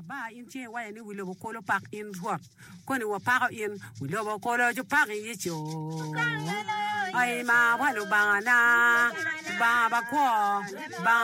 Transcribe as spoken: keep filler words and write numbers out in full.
ba in che wa ni wilo ko lo pak in ruat ko ni wa pak in wilo ko lo ju pak yi jo ai ma wa lo ba na ba ba ko ba